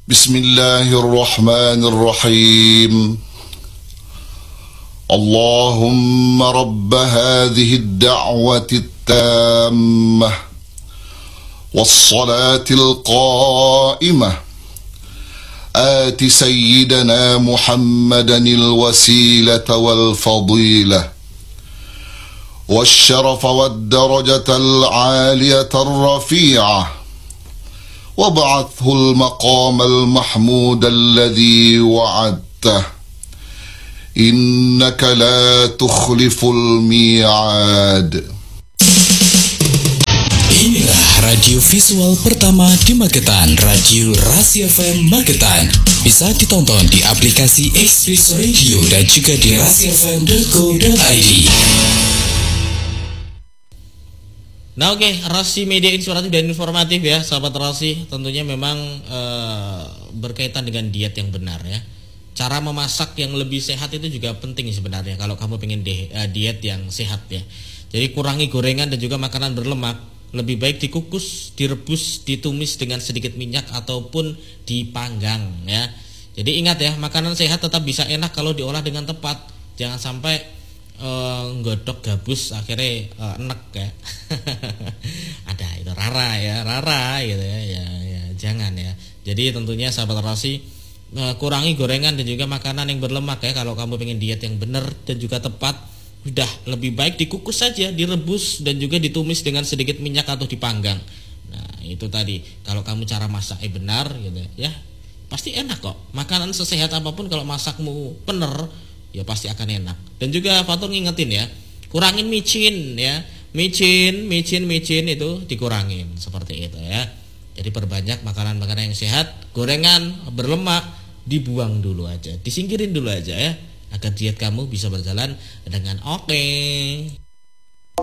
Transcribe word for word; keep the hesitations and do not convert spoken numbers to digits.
بسم الله الرحمن الرحيم اللهم رب هذه الدعوة التامة والصلاة القائمة آت سيدنا محمدا الوسيلة والفضيلة والشرف والدرجة العالية الرفيعة وابعثه المقام المحمود الذي وعدته إنك لا تخلف الميعاد. Inilah radio visual pertama di Magetan, Radio Rasi F M Magetan. Bisa ditonton di aplikasi Express Radio dan juga di rasi f m dot co dot i d. Nah oke, okay, Rasi media inspiratif dan informatif ya, sahabat Rasi. Tentunya memang e, berkaitan dengan diet yang benar ya. Cara memasak yang lebih sehat itu juga penting sebenarnya kalau kamu pengen de, e, diet yang sehat ya. Jadi kurangi gorengan dan juga makanan berlemak. Lebih baik dikukus, direbus, ditumis dengan sedikit minyak ataupun dipanggang ya. Jadi ingat ya, makanan sehat tetap bisa enak kalau diolah dengan tepat. Jangan sampai Uh, nggodok gabus akhirnya uh, enek ya. Ada itu rara ya, rara gitu ya, ya, ya jangan ya. Jadi tentunya sahabat Rasi uh, kurangi gorengan dan juga makanan yang berlemak ya. Kalau kamu pengen diet yang benar dan juga tepat, udah lebih baik dikukus saja, direbus dan juga ditumis dengan sedikit minyak atau dipanggang. Nah itu tadi, kalau kamu cara masaknya benar gitu ya, pasti enak kok. Makanan sesehat apapun kalau masakmu bener ya pasti akan enak. Dan juga Fatur ngingetin ya, kurangin micin ya, micin, micin, micin itu dikurangin seperti itu ya. Jadi perbanyak makanan-makanan yang sehat, gorengan berlemak dibuang dulu aja, disingkirin dulu aja ya, agar diet kamu bisa berjalan dengan oke. Okay.